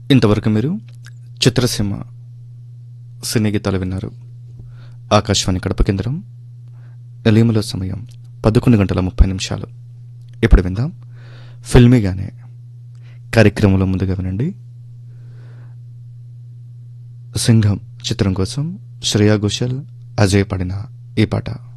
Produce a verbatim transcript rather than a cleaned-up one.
ఇంతవరకు మీరు చిత్రసీమ సినీ గీతాలు విన్నారు. ఆకాశవాణి కడప కేంద్రం. ఎలీములో సమయం పదకొండు గంటల ముప్పై నిమిషాలు. ఇప్పుడు విందాం ఫిల్మీగానే కార్యక్రమంలో. ముందుగా వినండి, సింఘం చిత్రం కోసం శ్రేయా ఘోషల్, అజయ్ పాడిన ఈ పాట.